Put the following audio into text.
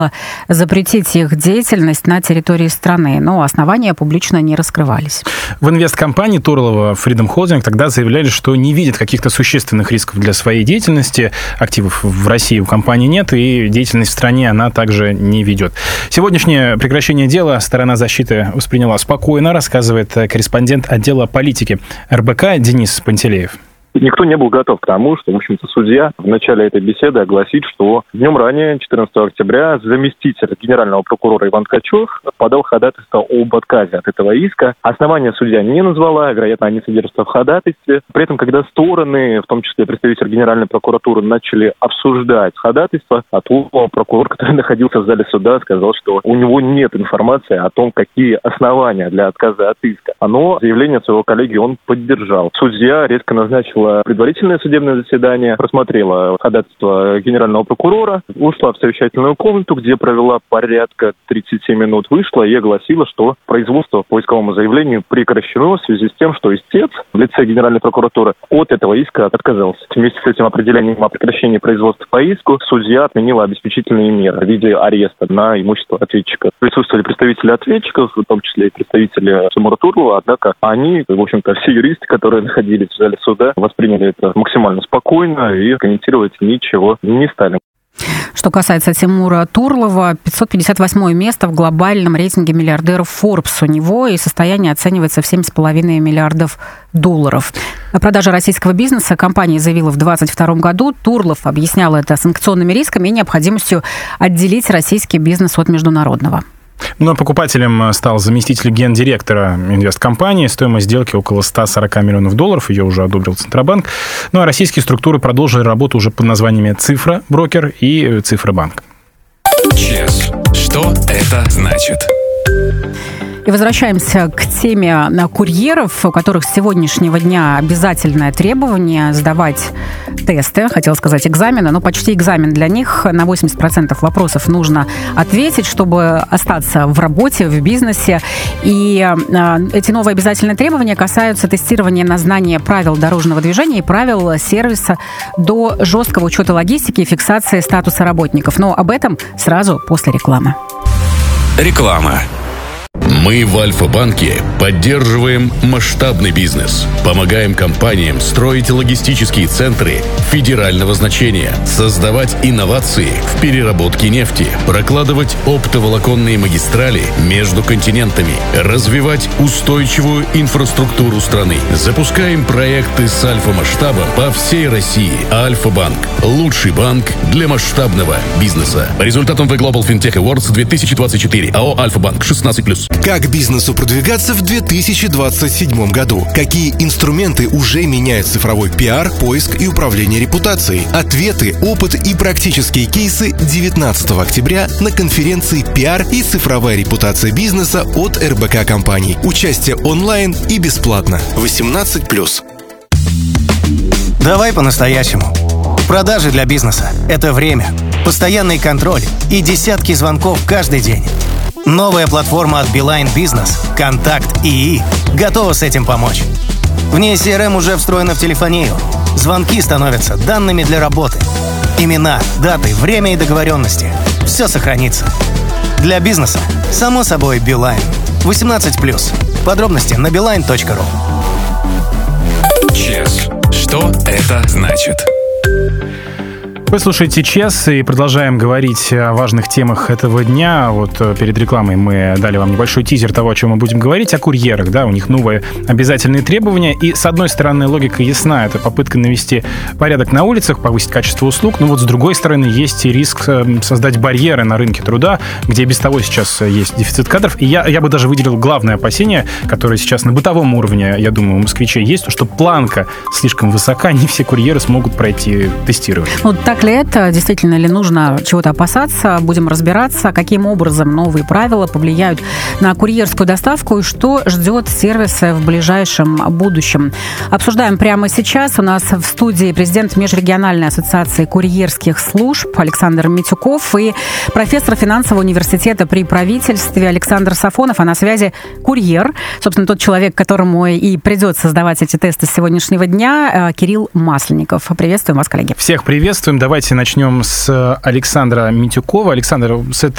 запретить их деятельность на территории страны, но основания публично не раскрывались. В инвесткомпании Турлова Freedom Holding тогда заявляли, что не видят каких-то существенных рисков для своей деятельности. Активов в России у компании нет, и деятельность в стране она также не ведет. Сегодняшнее прекращение дела сторона защиты восприняла спокойно, рассказывает корреспондент отдела политики РБК Денис Пантелеев. Никто не был готов к тому, что, в общем-то, судья в начале этой беседы огласит, что днем ранее, 14 октября, заместитель генерального прокурора Иван Ткачев подал ходатайство об отказе от этого иска. Основания судья не назвала, вероятно, они содержатся в ходатайстве. При этом, когда стороны, в том числе представитель Генеральной прокуратуры, начали обсуждать ходатайство, прокурор, который находился в зале суда, сказал, что у него нет информации о том, какие основания для отказа от иска. Но заявление своего коллеги он поддержал. Судья резко назначил предварительное судебное заседание, просмотрела ходатайство генерального прокурора, ушла в совещательную комнату, где провела порядка 37 минут, вышла и огласила, что производство по исковому заявлению прекращено в связи с тем, что истец в лице Генеральной прокуратуры от этого иска отказался. Вместе с этим определением о прекращении производства по иску судья отменила обеспечительные меры в виде ареста на имущество ответчика. Присутствовали представители ответчиков, в том числе и представители Тимура Турлова, однако они, в общем-то, все юристы, которые находились в зале суда, восприняли это максимально спокойно и комментировать ничего не стали. Что касается Тимура Турлова, 558 место в глобальном рейтинге миллиардеров Forbes у него, и состояние оценивается в $7,5 миллиардов. О продаже российского бизнеса компания заявила в 2022 году. Турлов объяснял это санкционными рисками и необходимостью отделить российский бизнес от международного. Но покупателем стал заместитель гендиректора инвесткомпании. Стоимость сделки около $140 миллионов. Ее уже одобрил Центробанк. Ну а российские структуры продолжили работу уже под названиями «Цифра Брокер» и «Цифробанк». ЧЕС. Что это значит? И возвращаемся к теме курьеров, у которых с сегодняшнего дня обязательное требование сдавать тесты, хотела сказать экзамены, но почти экзамен для них. На 80% вопросов нужно ответить, чтобы остаться в работе, в бизнесе. И эти новые обязательные требования касаются тестирования на знание правил дорожного движения и правил сервиса до жесткого учета логистики и фиксации статуса работников. Но об этом сразу после рекламы. Реклама. Мы в Альфа-банке поддерживаем масштабный бизнес, помогаем компаниям строить логистические центры федерального значения, создавать инновации в переработке нефти, прокладывать оптоволоконные магистрали между континентами, развивать устойчивую инфраструктуру страны. Запускаем проекты с альфа-масштабом по всей России. Альфа-банк – лучший банк для масштабного бизнеса. По результатам The Global FinTech Awards 2024 АО «Альфа-банк» 16+. Как бизнесу продвигаться в 2027 году? Какие инструменты уже меняют цифровой пиар, поиск и управление репутацией? Ответы, опыт и практические кейсы 19 октября на конференции «Пиар и цифровая репутация бизнеса» от РБК компаний. Участие онлайн и бесплатно. 18+. Давай по-настоящему. Продажи для бизнеса – это время, постоянный контроль и десятки звонков каждый день. Новая платформа от Beeline Business «Контакт ИИ» готова с этим помочь. В ней CRM уже встроена в телефонию. Звонки становятся данными для работы. Имена, даты, время и договоренности. Все сохранится. Для бизнеса, само собой, Beeline. 18+. Подробности на beeline.ru. ЧЕС. Что это значит? Вы слушаете ЧЕС и продолжаем говорить о важных темах этого дня. Вот перед рекламой мы дали вам небольшой тизер того, о чем мы будем говорить, о курьерах. Да, у них новые обязательные требования. И, с одной стороны, логика ясна. Это попытка навести порядок на улицах, повысить качество услуг. Но вот с другой стороны, есть и риск создать барьеры на рынке труда, где без того сейчас есть дефицит кадров. И я бы даже выделил главное опасение, которое сейчас на бытовом уровне, я думаю, у москвичей есть, что планка слишком высока, не все курьеры смогут пройти тестирование. Вот так ли это? Действительно ли нужно чего-то опасаться? Будем разбираться, каким образом новые правила повлияют на курьерскую доставку и что ждет сервиса в ближайшем будущем. Обсуждаем прямо сейчас. У нас в студии президент Межрегиональной ассоциации курьерских служб Александр Митюков и профессор финансового университета при правительстве Александр Сафонов. А на связи курьер, собственно, тот человек, которому и придется сдавать эти тесты с сегодняшнего дня, Кирилл Масленников. Приветствуем вас, коллеги. Всех приветствуем. Давайте давайте начнем с Александра Митюкова. Александр, с